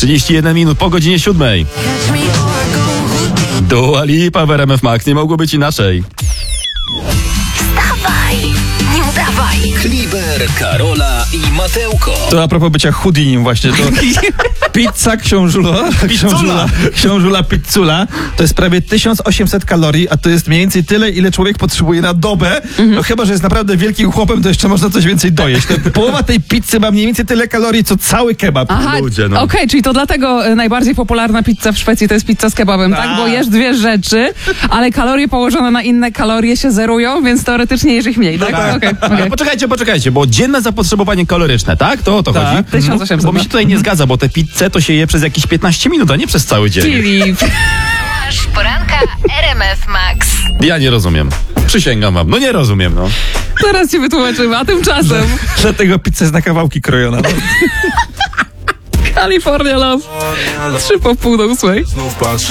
31 minut po godzinie 7. Dua Lipa w RMF Max, nie mogło być inaczej. Wstawaj, nie udawaj. Kliber, Karola i Mateuko. To a propos bycia chudinim właśnie, to pizza książula pizzula to jest prawie 1800 kalorii, a to jest mniej więcej tyle, ile człowiek potrzebuje na dobę. No chyba, że jest naprawdę wielkim chłopem, to jeszcze można coś więcej dojeść. To połowa tej pizzy ma mniej więcej tyle kalorii, co cały kebab. Aha, Ludzie, no. okej, czyli to dlatego najbardziej popularna pizza w Szwecji to jest pizza z kebabem, tak? Bo jesz dwie rzeczy, ale kalorie położone na inne kalorie się zerują, więc teoretycznie jesz ich mniej, tak? Okej. Ale poczekajcie, bo dzienne zapotrzebowanie kaloryczne, tak? To o to chodzi? 1800. Bo mi się tutaj nie zgadza, bo te pizzę to się je przez jakieś 15 minut, a nie przez cały dzień. Filip. Poranka RMF Max. Ja nie rozumiem. Przysięgam wam, no nie rozumiem, no. Zaraz ci wytłumaczymy, a tymczasem Dlatego pizza jest na kawałki krojona. No. California Love. 7:03. Znów patrzę